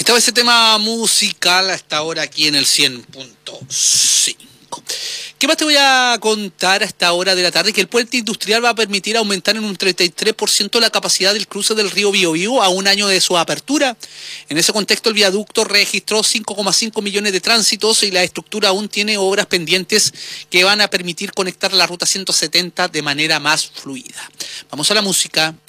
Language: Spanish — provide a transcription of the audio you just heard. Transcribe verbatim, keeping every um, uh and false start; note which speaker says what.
Speaker 1: Estaba ese tema musical hasta ahora aquí en el cien punto cinco. ¿Qué más te voy a contar a esta hora de la tarde? Que el puente industrial va a permitir aumentar en un treinta y tres por ciento la capacidad del cruce del río Biobío a un año de su apertura. En ese contexto, el viaducto registró cinco coma cinco millones de tránsitos y la estructura aún tiene obras pendientes que van a permitir conectar la ruta ciento setenta de manera más fluida. Vamos a la música